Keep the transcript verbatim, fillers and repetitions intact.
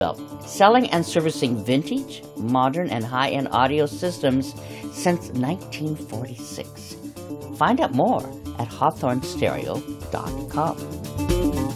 selling and servicing vintage, modern, and high-end audio systems since nineteen forty-six. Find out more at hawthorne stereo dot com.